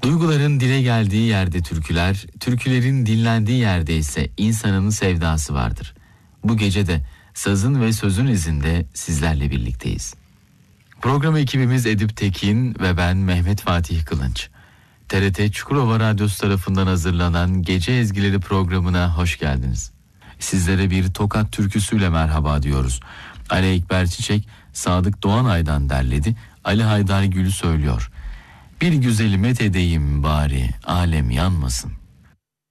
Duyguların dile geldiği yerde türküler, türkülerin dinlendiği yerde ise insanın sevdası vardır. Bu gece de sazın ve sözün izinde sizlerle birlikteyiz. Program ekibimiz Edip Tekin ve ben Mehmet Fatih Kılınç. TRT Çukurova Radyosu tarafından hazırlanan Gece Ezgileri programına hoş geldiniz. Sizlere bir Tokat türküsüyle merhaba diyoruz. Ali Ekber Çiçek, Sadık Doğanay'dan derledi, Ali Haydar Gül söylüyor. Bir güzeli met edeyim bari, alem yanmasın.